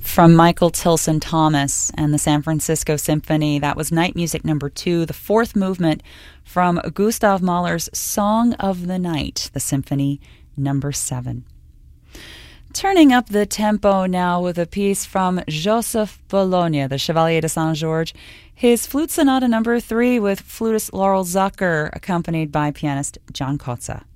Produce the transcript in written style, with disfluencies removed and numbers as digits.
From Michael Tilson Thomas and the San Francisco Symphony, that was Night Music No. 2, the fourth movement from Gustav Mahler's Song of the Night, the Symphony No. 7. Turning up the tempo now with a piece from Joseph Bologna, the Chevalier de Saint-Georges, his Flute Sonata No. 3 with flutist Laurel Zucker, accompanied by pianist John Kotze.